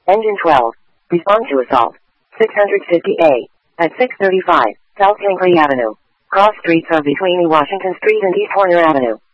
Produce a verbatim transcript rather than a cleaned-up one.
Engine twelve. Respond to assault. six fifty A. At six thirty-five, South Tingley Avenue. Cross streets are between Washington Street and East Horner Avenue.